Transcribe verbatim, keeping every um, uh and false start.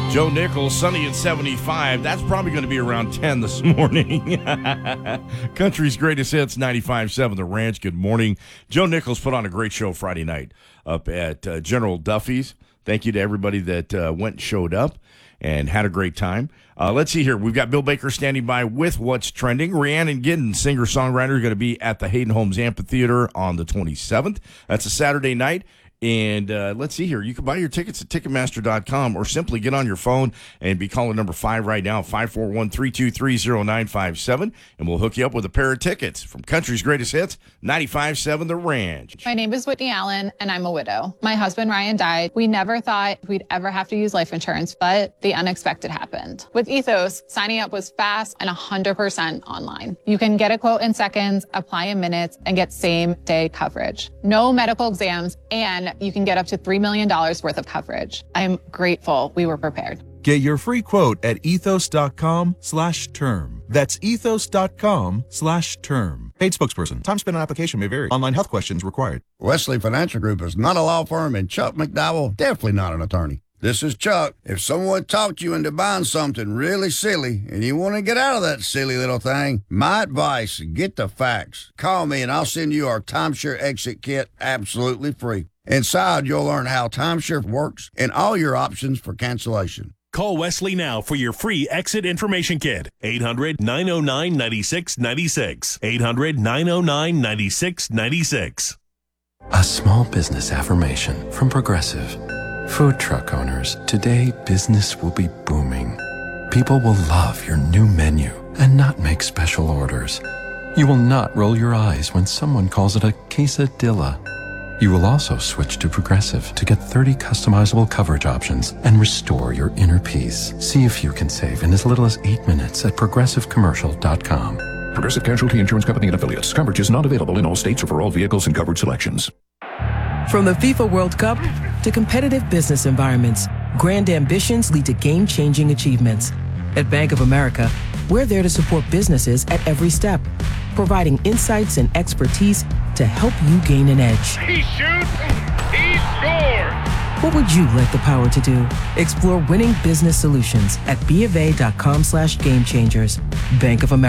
Joe Nichols, sunny at seventy-five. That's probably going to be around ten this morning. Country's greatest hits, ninety-five point seven The Ranch. Good morning. Joe Nichols put on a great show Friday night up at uh, General Duffy's. Thank you to everybody that uh, went and showed up and had a great time. Uh, let's see here. We've got Bill Baker standing by with What's Trending. Rhiannon Giddens, singer-songwriter, is going to be at the Hayden Homes Amphitheater on the twenty-seventh. That's a Saturday night. And uh, let's see here. You can buy your tickets at Ticketmaster dot com or simply get on your phone and be calling number five right now, five four one, three two three, zero nine five seven, and we'll hook you up with a pair of tickets from Country's Greatest Hits, ninety-five point seven The Ranch. My name is Whitney Allen, and I'm a widow. My husband, Ryan, died. We never thought we'd ever have to use life insurance, but the unexpected happened. With Ethos, signing up was fast and one hundred percent online. You can get a quote in seconds, apply in minutes, and get same-day coverage. No medical exams, and you can get up to three million dollars worth of coverage. I'm grateful we were prepared. Get your free quote at ethos.com slash term. That's ethos.com slash term. Paid spokesperson. Time spent on application may vary. Online health questions required. Wesley Financial Group is not a law firm, and Chuck McDowell definitely not an attorney. This is Chuck. If someone talked you into buying something really silly and you want to get out of that silly little thing, my advice, get the facts. Call me and I'll send you our timeshare exit kit absolutely free. Inside, you'll learn how timeshare works and all your options for cancellation. Call Wesley now for your free exit information kit. eight hundred, nine oh nine, nine six nine six. eight hundred, nine oh nine, nine six nine six. A small business affirmation from Progressive. Food truck owners, today business will be booming. People will love your new menu and not make special orders. You will not roll your eyes when someone calls it a quesadilla. You will also switch to Progressive to get thirty customizable coverage options and restore your inner peace. See if you can save in as little as eight minutes at progressive commercial dot com. Progressive Casualty Insurance Company and Affiliates. Coverage is not available in all states or for all vehicles and coverage selections. From the FIFA World Cup to competitive business environments, grand ambitions lead to game-changing achievements. At Bank of America, we're there to support businesses at every step, providing insights and expertise to help you gain an edge. He shoots, he scores! What would you like the power to do? Explore winning business solutions at B of A dot com slash game changers. Bank of America.